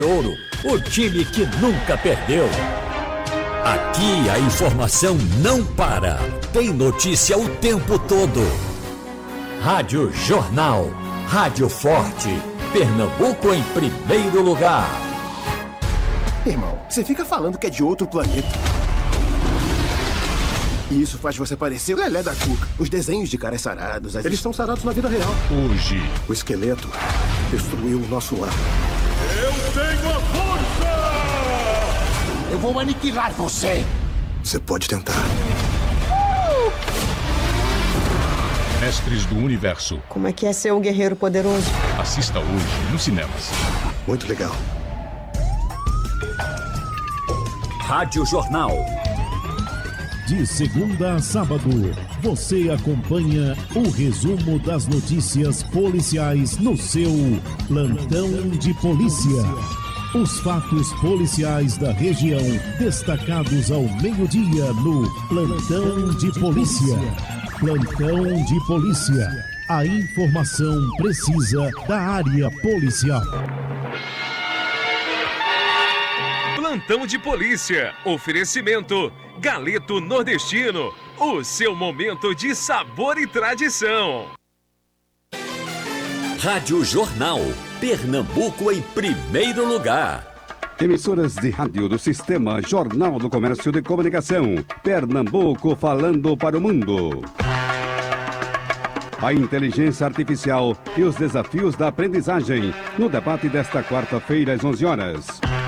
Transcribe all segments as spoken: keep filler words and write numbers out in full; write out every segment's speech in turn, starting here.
Ouro, o time que nunca perdeu. Aqui a informação não para. Tem notícia o tempo todo. Rádio Jornal. Rádio Forte. Pernambuco em primeiro lugar. Irmão, você fica falando que é de outro planeta. E isso faz você parecer Lelé da Cuca. Os desenhos de caras sarados. As... Eles estão sarados na vida real. Hoje, o esqueleto destruiu o nosso lar. Eu tenho a força! Eu vou aniquilar você! Você pode tentar. Uh! Mestres do Universo. Como é que é ser um guerreiro poderoso? Assista hoje nos cinemas. Muito legal. Rádio Jornal. De segunda a sábado, você acompanha o resumo das notícias policiais no seu Plantão de Polícia. Os fatos policiais da região destacados ao meio-dia no Plantão de Polícia. Plantão de Polícia. A informação precisa da área policial. Plantão de Polícia. Oferecimento Galeto Nordestino. O seu momento de sabor e tradição. Rádio Jornal. Pernambuco em primeiro lugar. Emissoras de rádio do Sistema Jornal do Comércio de Comunicação. Pernambuco falando para o mundo. A inteligência artificial e os desafios da aprendizagem. No debate desta quarta-feira às onze horas.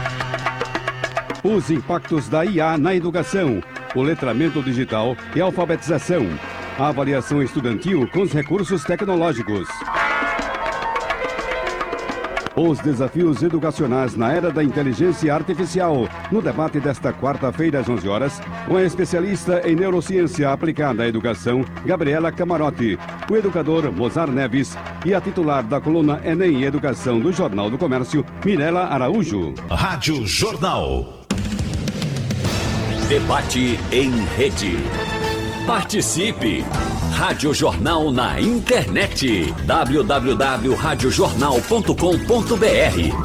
Os impactos da I A na educação, o letramento digital e a alfabetização, a avaliação estudantil com os recursos tecnológicos. Os desafios educacionais na era da inteligência artificial, no debate desta quarta-feira às onze horas, com a especialista em neurociência aplicada à educação, Gabriela Camarote, o educador Mozar Neves e a titular da coluna Enem Educação do Jornal do Comércio, Mirela Araújo. Rádio Jornal. Debate em rede. Participe! Rádio Jornal na internet. w w w ponto rádio jornal ponto com ponto b r.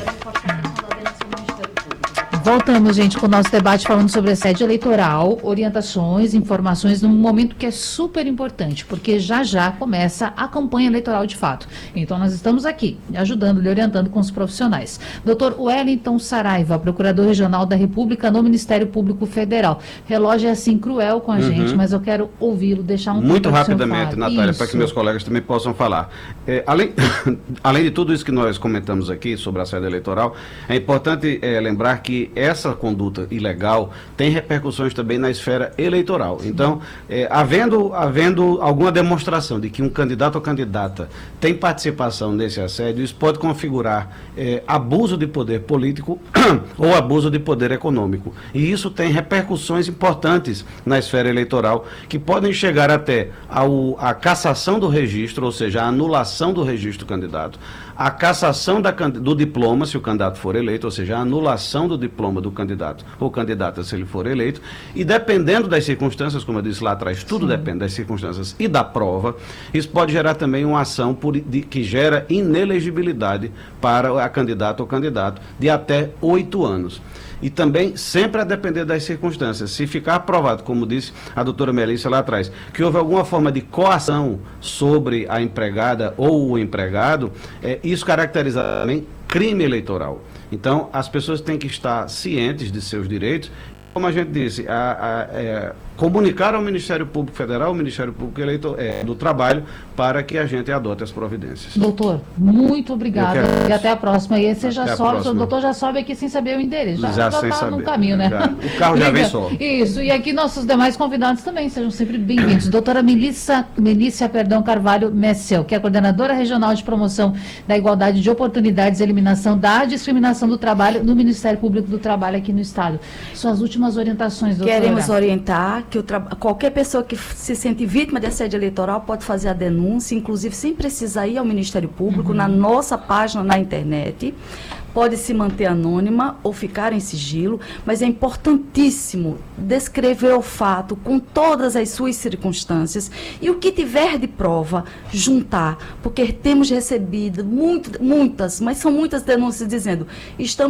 Voltamos, gente, com o nosso debate falando sobre a sede eleitoral, orientações, informações, num momento que é super importante, porque já já começa a campanha eleitoral de fato. Então nós estamos aqui, ajudando, lhe orientando com os profissionais. doutor Wellington Saraiva, Procurador Regional da República no Ministério Público Federal. Relógio é assim cruel com a uhum. gente, mas eu quero ouvi-lo, deixar um tempo muito rapidamente, Natália, para que meus colegas também possam falar. É, além, além de tudo isso que nós comentamos aqui sobre a sede eleitoral, é importante é, lembrar que essa conduta ilegal tem repercussões também na esfera eleitoral. Então, é, havendo, havendo alguma demonstração de que um candidato ou candidata tem participação nesse assédio, isso pode configurar é, abuso de poder político ou abuso de poder econômico. E isso tem repercussões importantes na esfera eleitoral, que podem chegar até ao, a cassação do registro, ou seja, a anulação do registro do candidato, a cassação da, do diploma, se o candidato for eleito, ou seja, a anulação do diploma do candidato ou candidata, se ele for eleito, e dependendo das circunstâncias, como eu disse lá atrás, tudo Sim. depende das circunstâncias e da prova, isso pode gerar também uma ação por, de, que gera inelegibilidade para a candidata ou candidato de até oito anos. E também, sempre a depender das circunstâncias. Se ficar provado, como disse a doutora Melissa lá atrás, que houve alguma forma de coação sobre a empregada ou o empregado, é, isso caracteriza também crime eleitoral. Então, as pessoas têm que estar cientes de seus direitos. Como a gente disse, a, a, é, comunicar ao Ministério Público Federal, ao Ministério Público Eleitor, é, do Trabalho, para que a gente adote as providências. Doutor, muito obrigada e até a próxima. E aí você já sobe, o doutor já sobe aqui sem saber o endereço. Já está no caminho, né? Já. O carro já vem só. Isso, e aqui nossos demais convidados também, sejam sempre bem-vindos. Doutora Melissa, Melícia, perdão, Carvalho Messel, que é coordenadora regional de promoção da igualdade de oportunidades e eliminação da discriminação do trabalho no Ministério Público do Trabalho aqui no Estado. Suas últimas orientações, doutora. Queremos orientar que o tra... qualquer pessoa que se sente vítima de assédio eleitoral pode fazer a denúncia, inclusive sem precisar ir ao Ministério Público, uhum. na nossa página na internet. Pode se manter anônima ou ficar em sigilo, mas é importantíssimo descrever o fato com todas as suas circunstâncias e o que tiver de prova, juntar, porque temos recebido muito, muitas, mas são muitas denúncias dizendo, estamos